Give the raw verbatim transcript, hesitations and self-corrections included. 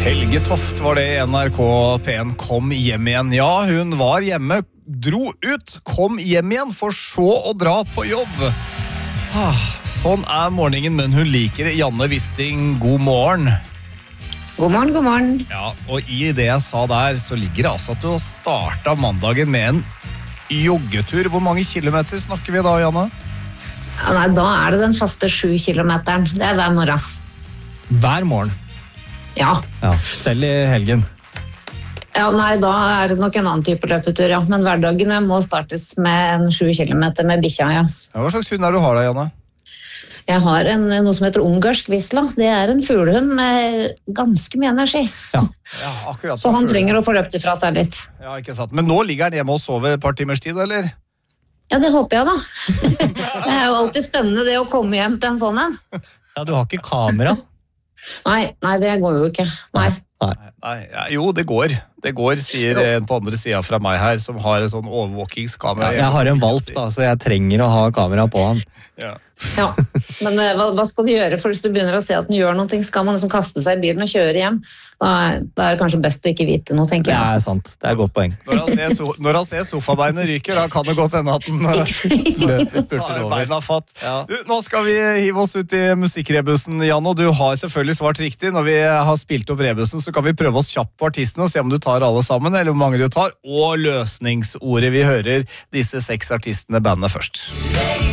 Helge Toft var det i N R K P en kom hjem igjen. Ja, hun var hjemme, dro ut, kom hjem igjen, for så å dra på jobb. Ah, sånn er morgenen, men hun liker det. Janne Wisting, god morgen. God morgen, god morgen. Ja, og i det jeg sa der, så ligger det altså at du har startet mandagen med en joggetur. Hvor mange kilometer snakker vi da, Janne? Ja, nei, da er det den faste sju kilometeren. Det er hver morgen. Hver morgen? Ja. Ja, selv i helgen? Ja, nei, da er det nok en annen type løpetur, ja. Men hverdagene må startes med en sju kilometer med bikkja, ja. Ja. Hva slags hund er det du har da, Janne? Jeg har en, noe som heter ungarsk Wisla. Det er en fuglehund med ganske mye energi. Ja. Ja, akkurat. Så han trenger å få løpt ifra seg litt. Ja, ikke sant. Men nå ligger han hjemme og sover et par timers tid, eller? Ja, det håper jeg da. Det er jo alltid spennende det å komme hjem til en sånn en. Ja, du har ikke kamera? Nei, nei, det går jo ikke. Nei. Nei. Nei, ja, jo, det går. Det går, sier en på andre siden fra meg her, som har en sånn overvåkingskamera. Ja, jeg har en valp da, så jeg trenger å ha kamera på han. Ja. Ja, men uh, hva, hva skal du gjøre? For hvis du begynner å se at den gjør noe, skal man liksom kaste seg i bilen og kjøre hjem. Da, da er det kanskje best å ikke vite noe, tenker Det jeg. er Også. sant, det er et godt poeng. Når han ser, so når han ser sofabeinet ryker, da kan det godt hende at den Løper spurter tar over. beina fatt. Ja. Du, nå skal vi hive oss ut i musikkrebussen, Jan, og du har selvfølgelig svart riktig. Når vi har spilt opp rebussen, så kan vi prøve oss kjapt på artistene og se om du tar alle sammen, eller hvor mange du tar, og løsningsordet vi hører disse seks artistene bandet først.